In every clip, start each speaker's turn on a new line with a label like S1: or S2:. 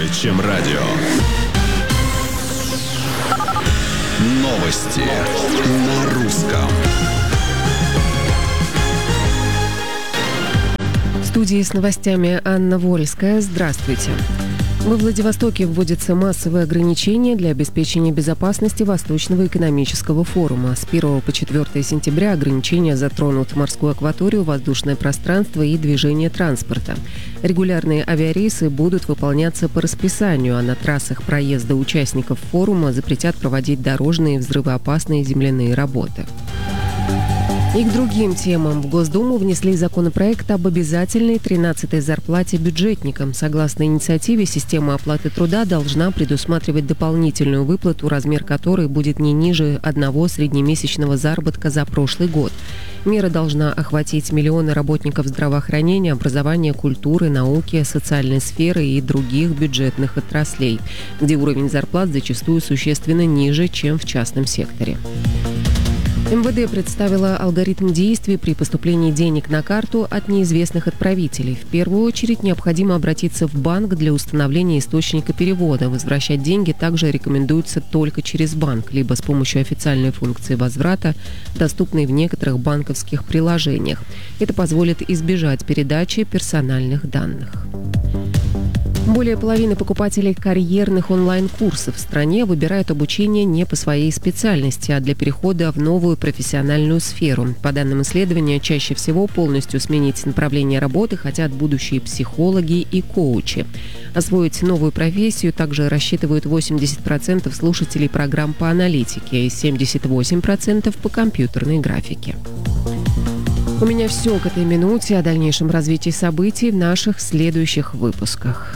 S1: чем радио. Новости на русском.
S2: В студии с новостями Анна Вольская. Здравствуйте. Во Владивостоке вводятся массовые ограничения для обеспечения безопасности Восточного экономического форума. С 1 по 4 сентября ограничения затронут морскую акваторию, воздушное пространство и движение транспорта. Регулярные авиарейсы будут выполняться по расписанию, а на трассах проезда участников форума запретят проводить дорожные взрывоопасные земляные работы. И к другим темам. В Госдуму внесли законопроект об обязательной 13-й зарплате бюджетникам. Согласно инициативе, система оплаты труда должна предусматривать дополнительную выплату, размер которой будет не ниже одного среднемесячного заработка за прошлый год. Мера должна охватить миллионы работников здравоохранения, образования, культуры, науки, социальной сферы и других бюджетных отраслей, где уровень зарплат зачастую существенно ниже, чем в частном секторе. МВД представила алгоритм действий при поступлении денег на карту от неизвестных отправителей. В первую очередь необходимо обратиться в банк для установления источника перевода. Возвращать деньги также рекомендуется только через банк, либо с помощью официальной функции возврата, доступной в некоторых банковских приложениях. Это позволит избежать передачи персональных данных. Более половины покупателей карьерных онлайн-курсов в стране выбирают обучение не по своей специальности, а для перехода в новую профессиональную сферу. По данным исследования, чаще всего полностью сменить направление работы хотят будущие психологи и коучи. Освоить новую профессию также рассчитывают 80% слушателей программ по аналитике и 78% по компьютерной графике. У меня все к этой минуте. О дальнейшем развитии событий в наших следующих выпусках.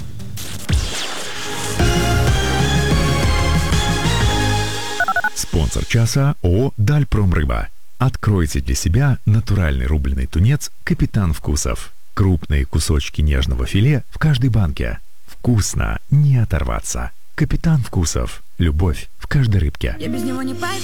S3: Спонсор часа ООО «Дальпромрыба». Откройте для себя натуральный рубленый тунец «Капитан Вкусов». Крупные кусочки нежного филе в каждой банке. Вкусно, не оторваться. «Капитан Вкусов». Любовь в каждой рыбке.
S4: Я без него не пойду.